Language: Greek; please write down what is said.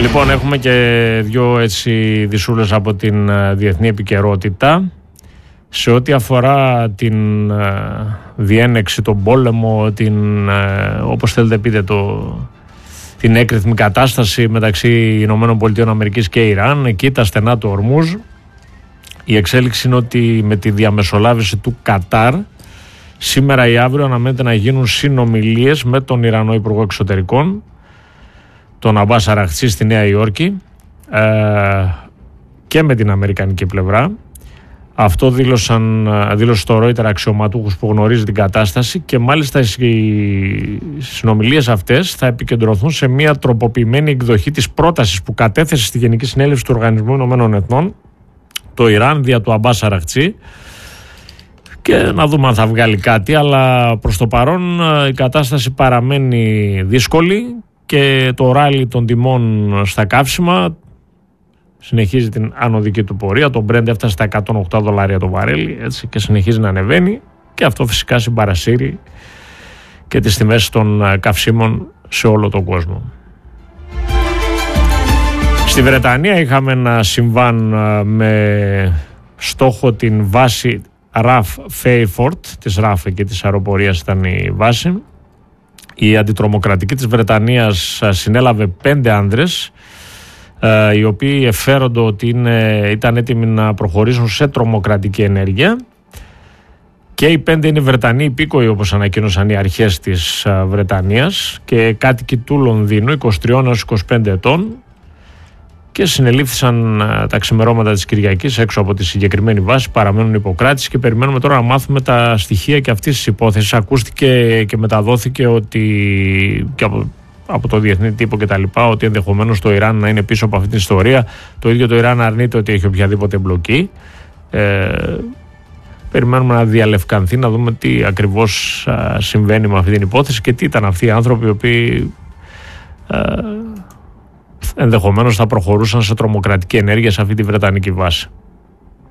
Λοιπόν, έχουμε και δύο έτσι δισούλες από την διεθνή επικαιρότητα. Σε ό,τι αφορά την διένεξη, τον πόλεμο, όπως θέλετε πείτε, την έκρηθμη κατάσταση μεταξύ Ηνωμένων Πολιτειών Αμερικής και Ιράν, εκεί τα στενά του Ορμούζ, η εξέλιξη είναι ότι με τη διαμεσολάβηση του Κατάρ, σήμερα ή αύριο αναμένεται να γίνουν συνομιλίες με τον Ιρανό Υπουργό Εξωτερικών, τον Αμπάς Αραχτσί, στη Νέα Υόρκη, και με την αμερικανική πλευρά. Αυτό δήλωσε το Reuters αξιωματούχους που γνωρίζει την κατάσταση, και μάλιστα οι συνομιλίες αυτές θα επικεντρωθούν σε μια τροποποιημένη εκδοχή της πρότασης που κατέθεσε στη Γενική Συνέλευση του Οργανισμού Ηνωμένων Εθνών το Ιράν δια του Αμπάς Αραχτσί, και να δούμε αν θα βγάλει κάτι, αλλά προς το παρόν η κατάσταση παραμένει δύσκολη και το ράλι των τιμών στα καύσιμα συνεχίζει την ανωδική του πορεία. Το Brent έφτασε στα $108 το βαρέλι, έτσι, και συνεχίζει να ανεβαίνει, και αυτό φυσικά συμπαρασύρει και τις τιμές των καυσίμων σε όλο τον κόσμο. Στη Βρετανία είχαμε ένα συμβάν με στόχο την βάση RAF Fairford, της RAF και της αεροπορίας ήταν η βάση. Η αντιτρομοκρατική της Βρετανίας συνέλαβε 5 άνδρες, οι οποίοι εφέρονται ότι ήταν έτοιμοι να προχωρήσουν σε τρομοκρατική ενέργεια, και οι 5 είναι Βρετανοί υπήκοοι, όπως ανακοίνωσαν οι αρχές της Βρετανίας, και κάτοικοι του Λονδίνου 23 έως 25 ετών, και συνελήφθησαν τα ξημερώματα της Κυριακής έξω από τη συγκεκριμένη βάση. Παραμένουν υποκράτηση και περιμένουμε τώρα να μάθουμε τα στοιχεία και αυτής της υπόθεσης. Ακούστηκε και μεταδόθηκε ότι και από το διεθνή τύπο και τα λοιπά, ότι ενδεχομένως το Ιράν να είναι πίσω από αυτή την ιστορία. Το ίδιο το Ιράν αρνείται ότι έχει οποιαδήποτε εμπλοκή. Περιμένουμε να διαλευκανθεί, να δούμε τι ακριβώς συμβαίνει με αυτή την υπόθεση και τι ήταν αυτοί οι άνθρωποι οι οποίοι ενδεχομένως θα προχωρούσαν σε τρομοκρατική ενέργεια σε αυτή τη βρετανική βάση.